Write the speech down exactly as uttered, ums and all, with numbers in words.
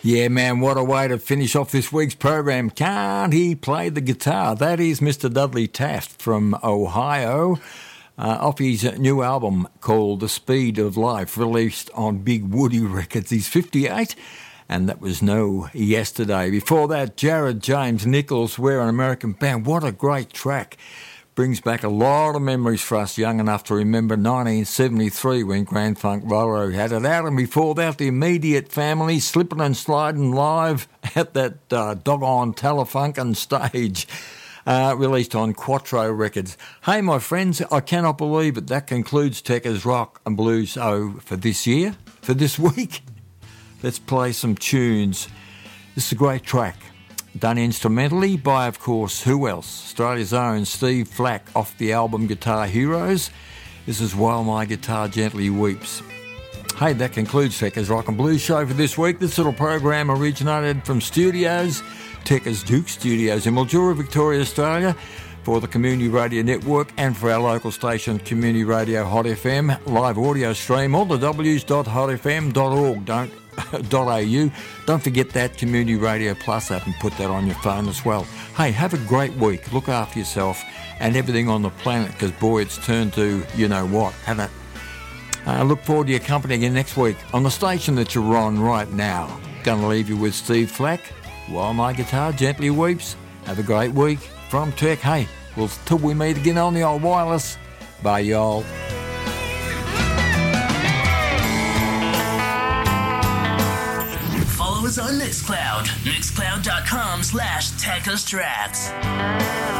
Yeah, man, what a way to finish off this week's program. Can't he play the guitar? That is Mister Dudley Taft from Ohio, uh, off his new album called The Speed of Life, released on Big Woody Records. He's fifty-eight, and that was no yesterday. Before that, Jared James Nichols, We're an American Band. What a great track. Brings back a lot of memories for us young enough to remember nineteen seventy-three when Grand Funk Railroad had it out, and before that, the Immediate Family slipping and sliding live at that uh, doggone Telefunken stage, uh, released on Quattro Records. Hey, my friends, I cannot believe it. That concludes Techers Rock and Blues Show for this year, for this week. Let's play some tunes. This is a great track. Done instrumentally by, of course, who else? Australia's own Steve Flack off the album Guitar Heroes. This is While My Guitar Gently Weeps. Hey, that concludes Techers Rock and Blues Show for this week. This little program originated from studios, Techers Duke Studios in Mildura, Victoria, Australia, for the Community Radio Network and for our local station, Community Radio Hot F M, live audio stream, all the w's dot hot f m dot org. Don't .au. Don't forget that Community Radio Plus app and put that on your phone as well. Hey, have a great week. Look after yourself and everything on the planet, because, boy, it's turned to you-know-what, hasn't it? I uh, look forward to your company again next week on the station that you're on right now. Going to leave you with Steve Flack, While My Guitar Gently Weeps. Have a great week from Tech. Hey, well, till we meet again on the old wireless. Bye, y'all. Follow us on Mixcloud, mixcloud dot com slash Techers Tracks.